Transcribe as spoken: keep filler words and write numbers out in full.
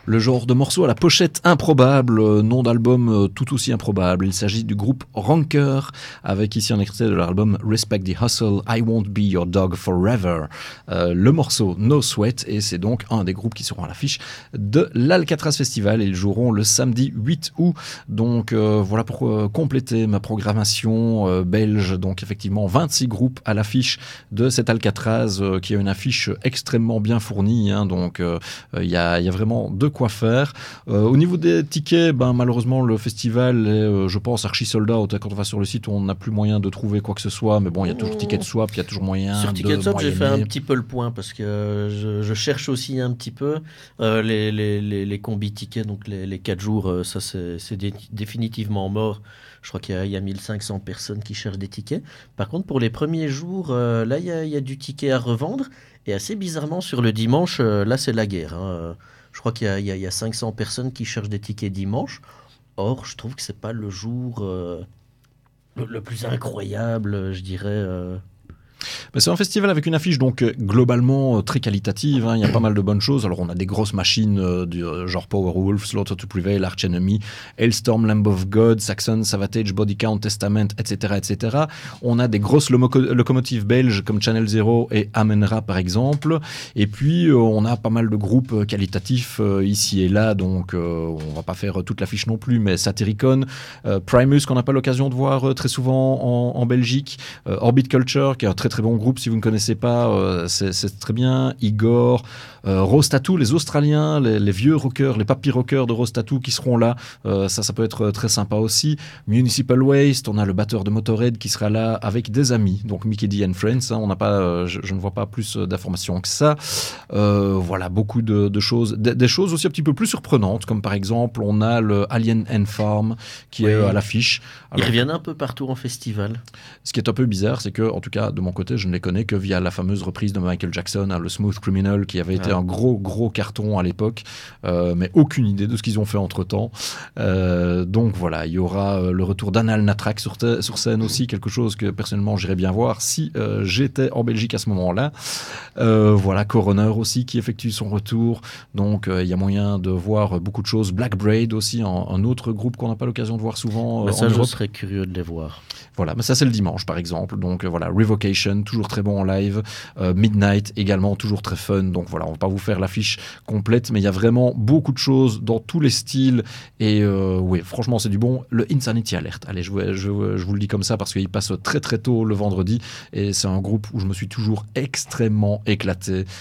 Le genre de morceau à la pochette improbable, euh, nom d'album euh, tout aussi improbable. Il s'agit du groupe Rancor, avec ici un extrait de leur album Respect the Hustle, I Won't Be Your Dog Forever. Euh, le morceau No Sweat, et c'est donc un des groupes qui seront à l'affiche de l'Alcatraz Festival. Ils joueront le samedi huit août. Donc euh, voilà pour euh, compléter ma programmation euh, belge. Donc effectivement vingt-six groupes à l'affiche de cet Alcatraz, euh, qui a une affiche extrêmement bien fournie. Hein, donc il euh, y, a, y a vraiment de quoi faire. Euh, au niveau des tickets, ben, malheureusement le festival est, euh, je pense, archi sold out. Quand on va sur le site, on n'a plus moyen de trouver quoi que ce soit. Mais bon, il y a toujours Ticket Swap, il y a toujours moyen Sur de Ticket Swap, j'ai fait moyenner. un petit peu le point parce que euh, je, je cherche aussi un petit peu euh, les, les, les, les combis tickets, donc les, les quatre jours, euh, ça c'est, c'est dé- définitivement mort. Je crois qu'il y a, il y a mille cinq cents personnes qui cherchent des tickets. Par contre, pour les premiers jours, euh, là, il y a, il y a du ticket à revendre. Et assez bizarrement, sur le dimanche, euh, là, c'est la guerre. Hein. Je crois qu'il y a, il y a, il y a cinq cents personnes qui cherchent des tickets dimanche. Or, je trouve que c'est pas le jour euh, le, le plus incroyable, je dirais. euh. Mais c'est un festival avec une affiche donc euh, globalement euh, très qualitative. Hein. Il y a pas mal de bonnes choses. Alors on a des grosses machines euh, du euh, genre Powerwolf, Slaughter to Prevail, Arch Enemy, Hailstorm, Lamb of God, Saxon, Savatage, Body Count, Testament, et cetera, et cetera. On a des grosses lomo- locomotives belges comme Channel Zero et Amenra par exemple. Et puis euh, on a pas mal de groupes euh, qualitatifs euh, ici et là. Donc euh, on va pas faire euh, toute l'affiche non plus, mais Satyricon, euh, Primus qu'on n'a pas l'occasion de voir euh, très souvent en, en Belgique, euh, Orbit Culture qui est un très très bon groupe, si vous ne connaissez pas, euh, c'est, c'est très bien. Igor, euh, Rose Tattoo, les Australiens, les, les vieux rockers, les papy rockers de Rose Tattoo qui seront là, euh, ça, ça peut être très sympa aussi. Municipal Waste, on a le batteur de Motorhead qui sera là avec des amis, donc Mickey D and Friends. Hein, on n'a pas, euh, je, je ne vois pas plus d'informations que ça. Euh, voilà, beaucoup de, de choses, des, des choses aussi un petit peu plus surprenantes, comme par exemple, on a le Alien and Farm qui oui. est à l'affiche. Alors, ils reviennent un peu partout en festival. Ce qui est un peu bizarre, c'est que, en tout cas, de mon côté, je ne les connais que via la fameuse reprise de Michael Jackson, hein, le Smooth Criminal, qui avait ah. été un gros, gros carton à l'époque, euh, mais aucune idée de ce qu'ils ont fait entre-temps. Euh, donc voilà, il y aura euh, le retour d'Anal Natrak sur, te- sur scène aussi, quelque chose que personnellement j'irais bien voir si euh, j'étais en Belgique à ce moment-là. Euh, voilà, Coroner aussi qui effectue son retour, donc il euh, y a moyen de voir beaucoup de choses. Black Braid aussi, un, un autre groupe qu'on n'a pas l'occasion de voir souvent euh, mais ça, en je Europe. serais curieux de les voir. Voilà, mais ça c'est le dimanche par exemple. Donc euh, voilà, Revocation, toujours très bon en live. Euh, Midnight également, toujours très fun. Donc voilà, on va pas vous faire l'affiche complète, mais il y a vraiment beaucoup de choses dans tous les styles. Et euh, oui, franchement, c'est du bon. Le Insanity Alert, allez, je, je, je vous le dis comme ça parce qu'il passe très très tôt le vendredi. Et c'est un groupe où je me suis toujours extrêmement éclaté.